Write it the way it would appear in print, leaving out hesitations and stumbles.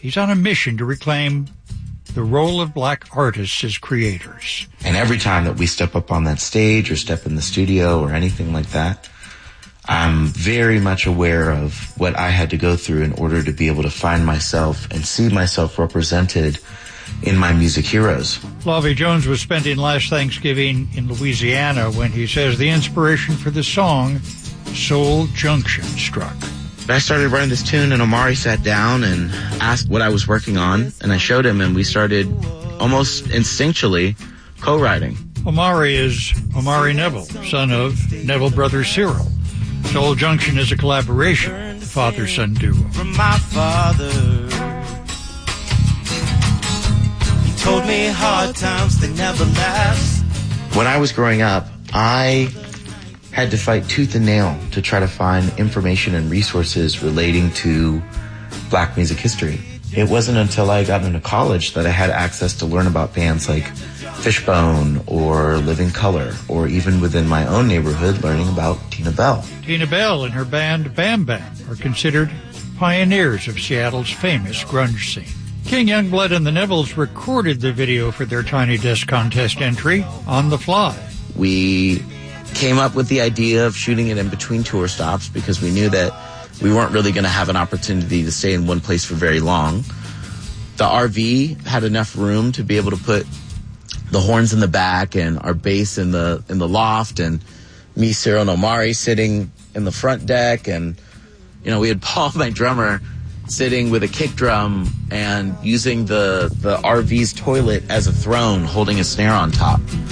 he's on a mission to reclaim the role of black artists as creators. And every time that we step up on that stage or step in the studio or anything like that, I'm very much aware of what I had to go through in order to be able to find myself and see myself represented in my music heroes. Lovie Jones was spending last Thanksgiving in Louisiana when he says the inspiration for the song Soul Junction struck. I started writing this tune, and Omari sat down and asked what I was working on, and I showed him, and we started almost instinctually co-writing. Omari is Omari Neville, son of Neville brother Cyril. Soul Junction is a collaboration, father-son duo. From my father, he told me hard times, they never last. When I was growing up, I had to fight tooth and nail to try to find information and resources relating to black music history. It wasn't until I got into college that I had access to learn about bands like Fishbone or Living Colour, or even within my own neighborhood, learning about Tina Bell. Tina Bell and her band Bam Bam are considered pioneers of Seattle's famous grunge scene. King Youngblood and the Nevilles recorded the video for their Tiny Desk contest entry on the fly. We came up with the idea of shooting it in between tour stops because we knew that we weren't really going to have an opportunity to stay in one place for very long. The RV had enough room to be able to put the horns in the back and our bass in the loft, and me, Cyril, and Omari sitting in the front deck, and we had Paul, my drummer, sitting with a kick drum and using the RV's toilet as a throne, holding a snare on top.